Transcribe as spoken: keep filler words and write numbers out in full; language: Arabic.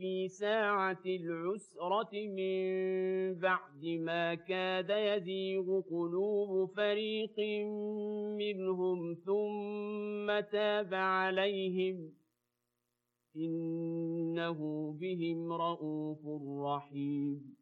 في ساعة العسرة من بعد ما كاد يزيغ قلوب فريق منهم ثم تاب عليهم إنه بهم رءوف رحيم